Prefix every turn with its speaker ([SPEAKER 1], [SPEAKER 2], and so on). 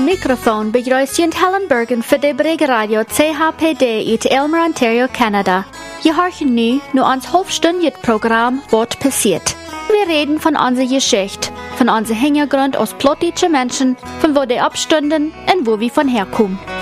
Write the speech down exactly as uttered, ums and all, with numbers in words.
[SPEAKER 1] microfoon begrüßt Helen Bergen für die Bregeradio C H P D uit Aylmer, Ontario, Canada. Je horchen nu nur ans halbstündiges Programm Wort passiert. Wir reden von unserer Geschichte, von unserem Hintergrund als plottische Menschen, von wo die abstünden und wo wir von herkommen.